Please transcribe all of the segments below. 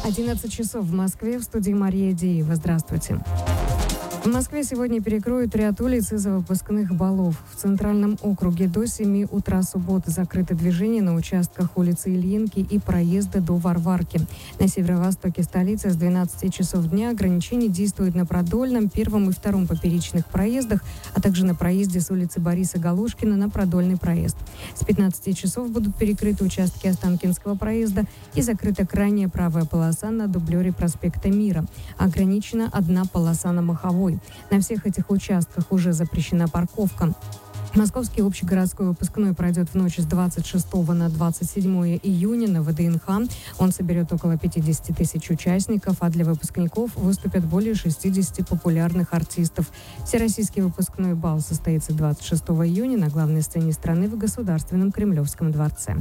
11 часов в Москве, в студии Мария Деева. Здравствуйте. В Москве сегодня перекроют ряд улиц из-за выпускных балов. В Центральном округе до 7 утра субботы закрыто движение на участках улицы Ильинки и проезда до Варварки. На северо-востоке столицы с 12 часов дня ограничения действуют на Продольном, первом и втором поперечных проездах, а также на проезде с улицы Бориса Галушкина на Продольный проезд. С 15 часов будут перекрыты участки Останкинского проезда и закрыта крайняя правая полоса на дублере проспекта Мира. Ограничена одна полоса на Маховой. На всех этих участках уже запрещена парковка. Московский общегородской выпускной пройдет в ночь с 26 на 27 июня на ВДНХ. Он соберет около 50 тысяч участников, а для выпускников выступят более 60 популярных артистов. Всероссийский выпускной бал состоится 26 июня на главной сцене страны в Государственном Кремлевском дворце.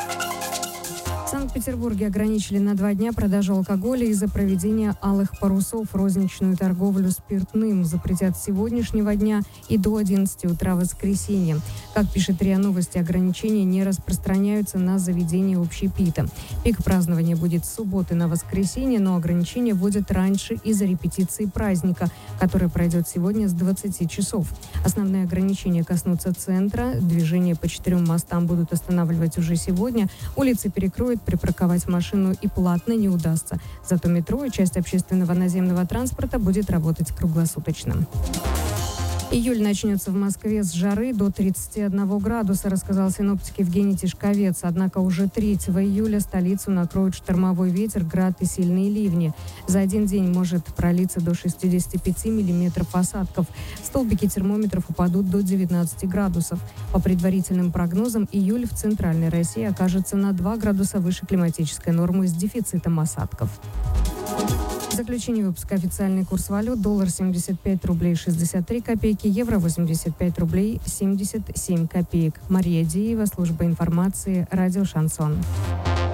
В Санкт-Петербурге ограничили на 2 дня продажу алкоголя из-за проведения алых парусов. Розничную торговлю спиртным запретят с сегодняшнего дня и до 11 утра воскресенья. Как пишет РИА Новости, ограничения не распространяются на заведения общепита. Пик празднования будет с субботы на воскресенье, но ограничения вводят раньше из-за репетиции праздника, который пройдет сегодня с 20 часов. Основные ограничения коснутся центра. Движение по 4 мостам будут останавливать уже сегодня. Улицы перекроют, припарковать машину и платно не удастся. Зато метро и часть общественного наземного транспорта будет работать круглосуточно. Июль начнется в Москве с жары до 31 градуса, рассказал синоптик Евгений Тишковец. Однако уже 3 июля столицу накроют штормовой ветер, град и сильные ливни. За один день может пролиться до 65 миллиметров осадков. Столбики термометров упадут до 19 градусов. По предварительным прогнозам, июль в Центральной России окажется на 2 градуса выше климатической нормы с дефицитом осадков. В заключении выпуска официальный курс валют: доллар 75 рублей 63 копейки, евро 85 рублей 77 копеек. Мария Деева, служба информации, радио «Шансон».